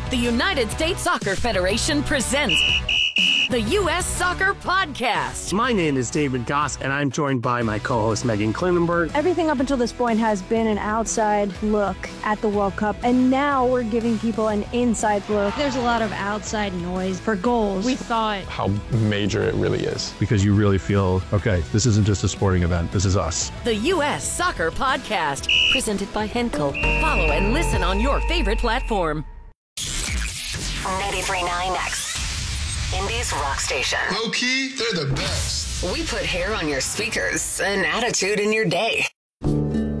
The United States Soccer Federation presents the U.S. Soccer Podcast. My name is David Goss, and I'm joined by my co-host Megan Klinenberg. Everything up until this point has been an outside look at the World Cup, and now we're giving people an inside look. There's a lot of outside noise for goals. We thought how major it really is. Because you really feel, okay, this isn't just a sporting event, this is us. The U.S. Soccer Podcast, presented by Henkel. Follow and listen on your favorite platform. 93.9 Next. Indies Rock Station. Low key, they're the best. We put hair on your speakers and attitude in your day.